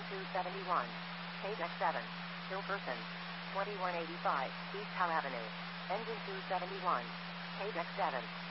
271. Page X7. Hilperson. 2185, East Howe Avenue. Engine 271. Page X7.